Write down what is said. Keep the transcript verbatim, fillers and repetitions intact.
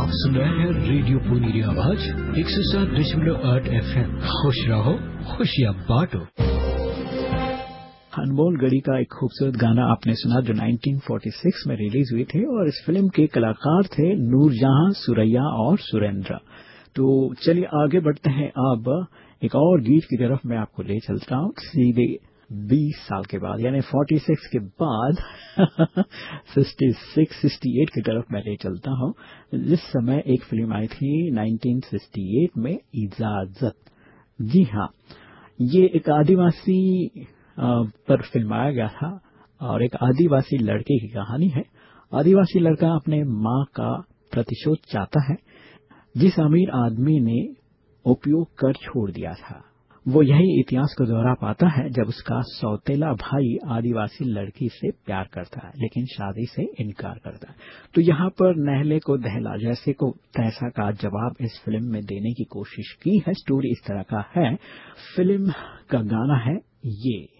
आप सुन रहे हैं रेडियो पुनी आवाज एक सौ सात दशमलव आठ एफ एम। खुश रहो, खुशियाँ बांटो। अनमोल गढ़ी का एक खूबसूरत गाना आपने सुना जो उन्नीस सौ छियालीस में रिलीज हुई थी और इस फिल्म के कलाकार थे नूरजहां, सुरैया और सुरेंद्र। तो चलिए आगे बढ़ते हैं। अब एक और गीत की तरफ मैं आपको ले चलता हूँ सीधे बीस साल के बाद, यानी छियालीस के बाद छियासठ, अड़सठ की तरफ मैं ले चलता हूँ, जिस समय एक फिल्म आई थी उन्नीस सौ अड़सठ में, इजाजत। जी हाँ, ये एक आदिवासी पर फिल्माया गया था और एक आदिवासी लड़के की कहानी है। आदिवासी लड़का अपने माँ का प्रतिशोध चाहता है जिस अमीर आदमी ने उपयोग कर छोड़ दिया था। वो यही इतिहास को दोहरा पाता है जब उसका सौतेला भाई आदिवासी लड़की से प्यार करता है लेकिन शादी से इनकार करता है। तो यहाँ पर नहले को दहला जैसे को तैसा का जवाब इस फिल्म में देने की कोशिश की है। स्टोरी इस तरह का है। फिल्म का गाना है ये।